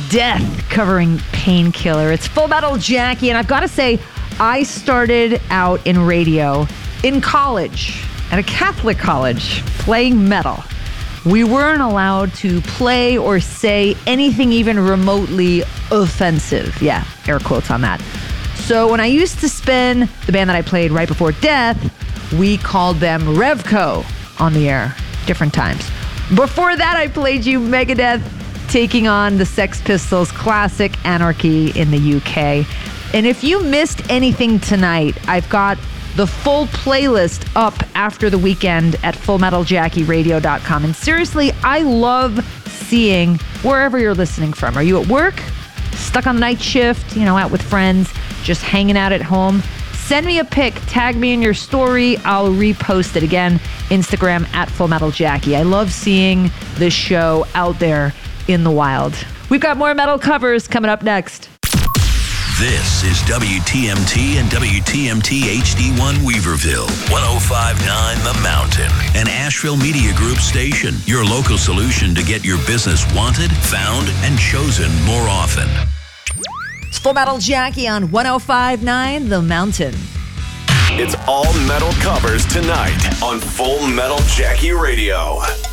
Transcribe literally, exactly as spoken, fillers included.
Death covering Painkiller. It's Full Metal Jackie, and I've got to say, I started out in radio in college, at a Catholic college, playing metal. We weren't allowed to play or say anything even remotely offensive. Yeah, air quotes on that. So when I used to spin the band that I played right before Death, we called them Revco on the air, different times. Before that, I played you Megadeth taking on the Sex Pistols' classic Anarchy in the U K. And if you missed anything tonight, I've got the full playlist up after the weekend at full metal jackie radio dot com. And seriously, I love seeing wherever you're listening from. Are you at work? Stuck on the night shift? You know, out with friends? Just hanging out at home? Send me a pic. Tag me in your story. I'll repost it again. Instagram at full metal jackie. I love seeing this show out there in the wild. We've got more metal covers coming up next. This is W T M T and W T M T H D one Weaverville, one oh five point nine The Mountain, an Asheville Media Group station, your local solution to get your business wanted, found, and chosen more often. It's Full Metal Jackie on one oh five point nine The Mountain. It's all metal covers tonight on Full Metal Jackie Radio.